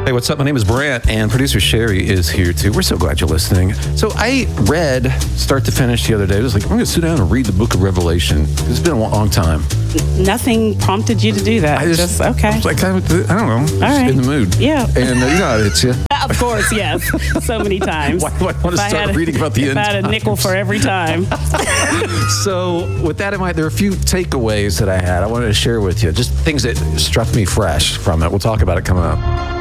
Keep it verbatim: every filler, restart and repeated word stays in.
Hey, what's up? My name is Brant, and producer Sherry is here too. We're so glad you're listening. So I read start to finish the other day. I was like, I'm going to sit down and read the book of Revelation. It's been a long time. Nothing prompted you to do that. I just, just okay. I was like, I, I don't know. Just All right. in the mood. Yeah. And uh, you know how it hits you. Of course, yes. So many times. Why do I want to If start had, reading about the if end I had a times? nickel for every time. So with that in mind, there are a few takeaways that I had. I wanted to share with you. Just things that struck me fresh from it. We'll talk about it coming up.